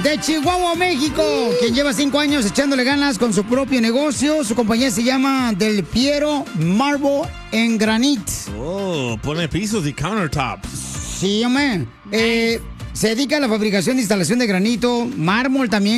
de Chihuahua, México, quien lleva 5 años echándole ganas con su propio negocio. Su compañía se llama Del Piero Marble en Granite. Oh, pone pisos y countertops. Sí, hombre. Se dedica a la fabricación de instalación de granito, mármol también.